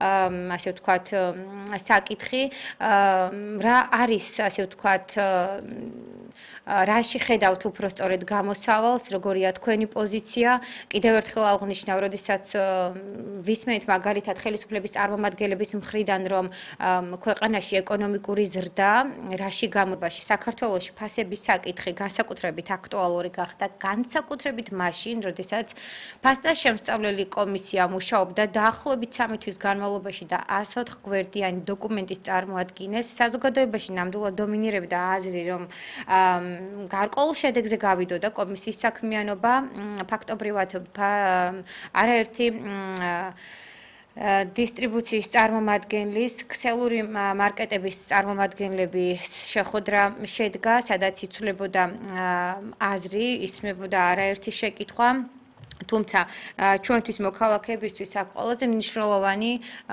ასე ვთქვათ, საკითხი, რა არის, ასე ვთქვათ, რაში ხედავთ უფრო სწორედ გამოსავალს, როგორია თქვენი პოზიცია? კიდევ ერთხელ აღვნიშნავ, როდესაც ვისმენთ მაგალითად ხელისუფლების წარმომადგენლების მხრიდან, რომ ქვეყანაში ეკონომიკური ზრდა, რაში გამობაში საქართველოში ფასების საკითხი განსაკუთრებით აქტუალური გახდა, განსაკუთრებით მაშინ, როდესაც ფასდას შემსწავლელი კომისია მუშაობდა დაახლოებით 3 თვის განმავლობაში და 104 გვერდიანი დოკუმენტის წარმოადგენს, საზოგადოებაში ნამდვილად დომინირებდა აზრი, რომ გარკვეულ შედეგზე გავიდოდა კომისიის საქმიანობა, ფაქტობრივად არაერთი დისტრიბუციის წარმომადგენლის, ქსელური მარკეტების წარმომადგენლები შეხვედრა შედგა, სადაც იცვლებოდა აზრი, ისმებოდა არაერთი შეკითხვა. თუმცა ჩვენთვის მოქალაქეებისთვის აქ ყველაზე მნიშვნელოვანი